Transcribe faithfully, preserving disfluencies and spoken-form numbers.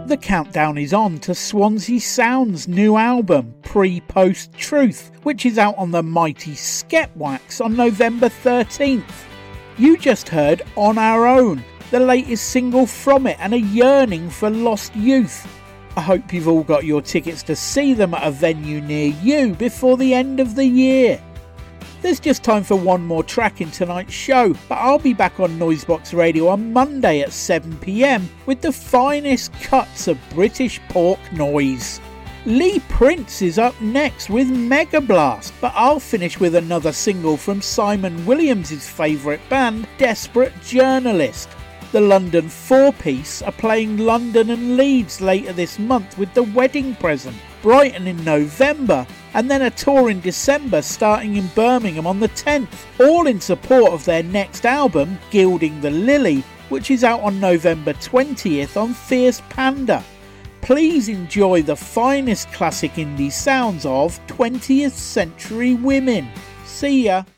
The countdown is on to Swansea Sound's new album, Pre-Post Truth, which is out on the mighty Skepwax on November thirteenth. You just heard On Our Own, the latest single from it, and a yearning for lost youth. I hope you've all got your tickets to see them at a venue near you before the end of the year. There's just time for one more track in tonight's show, but I'll be back on Noisebox Radio on Monday at seven p m with the finest cuts of British pork noise. Lee Prince is up next with Mega Blast, but I'll finish with another single from Simon Williams' favourite band, Desperate Journalist. The London Four Piece are playing London and Leeds later this month with The Wedding Present, Brighton in November, and then a tour in December starting in Birmingham on the tenth, all in support of their next album, Gilding the Lily, which is out on November twentieth on Fierce Panda. Please enjoy the finest classic indie sounds of twentieth century women. See ya!